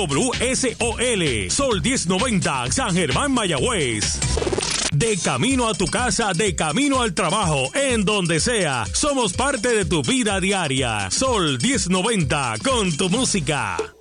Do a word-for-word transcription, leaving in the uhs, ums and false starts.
W S O L, Sol diez noventa, San Germán, Mayagüez. De camino a tu casa, de camino al trabajo, en donde sea, somos parte de tu vida diaria. Sol diez noventa, con tu música.